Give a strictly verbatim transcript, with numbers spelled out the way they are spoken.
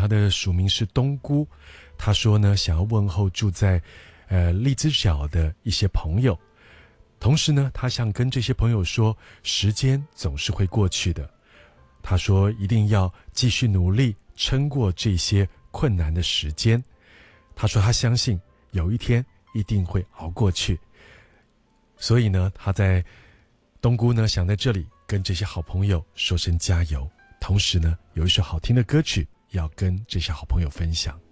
他的署名是冬菇，他说呢，想要问候住在呃荔枝角的一些朋友，同时呢，他想跟这些朋友说，时间总是会过去的。他说一定要继续努力，撑过这些困难的时间。他说他相信有一天一定会熬过去。所以呢，他在冬菇呢，想在这里跟这些好朋友说声加油，同时呢，有一首好听的歌曲要跟这些好朋友分享。